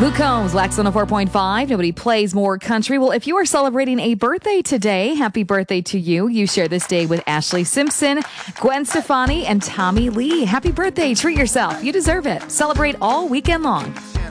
Luke Combs, Wax 104.5. Nobody plays more country. Well, if you are celebrating a birthday today, happy birthday to you. You share this day with Ashley Simpson, Gwen Stefani, and Tommy Lee. Happy birthday. Treat yourself. You deserve it. Celebrate all weekend long.